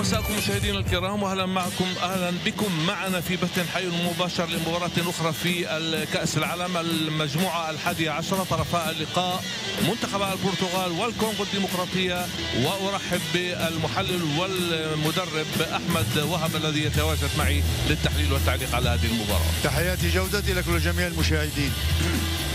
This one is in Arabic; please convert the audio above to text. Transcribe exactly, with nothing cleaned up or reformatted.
مساءكم مشاهدينا الكرام، واهلا معكم اهلا بكم معنا في بث حي مباشر لمباراة اخرى في كأس العالم المجموعة الحادية عشرة. طرفاء اللقاء منتخب البرتغال والكونغو الديمقراطية، وارحب بالمحلل والمدرب احمد وهب الذي يتواجد معي للتحليل والتعليق على هذه المباراة. تحياتي جودتي لكل جميع المشاهدين.